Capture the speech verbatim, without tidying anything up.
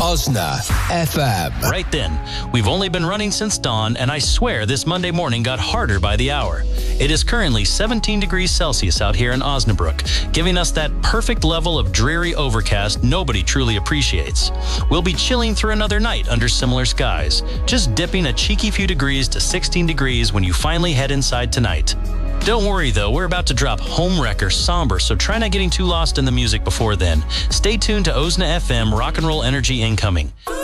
Osna F M. Right then, we've only been running since dawn, and I swear this Monday morning got harder by the hour. It is currently seventeen degrees Celsius out here in Osnabrück, giving us that perfect level of dreary overcast nobody truly appreciates. We'll be chilling through another night under similar skies, just dipping a cheeky few degrees to sixteen degrees when you finally head inside tonight. Don't worry though, we're about to drop Home Wrecker Somber, so try not getting too lost in the music before then. Stay tuned to Osna F M, rock and roll energy incoming.